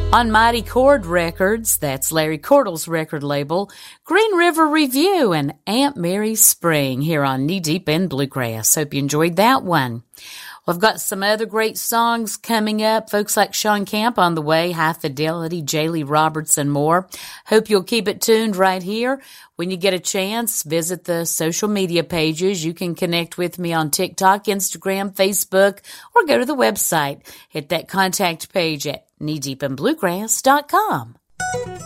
On Mighty Chord Records, that's Larry Cordell's record label, Green River Review and Aunt Mary's Spring here on Knee Deep in Bluegrass. Hope you enjoyed that one. Well, I've got some other great songs coming up. Folks like Sean Camp on the way, High Fidelity, J. Roberts, and more. Hope you'll keep it tuned right here. When you get a chance, visit the social media pages. You can connect with me on TikTok, Instagram, Facebook, or go to the website. Hit that contact page at kneedeepinbluegrass.com.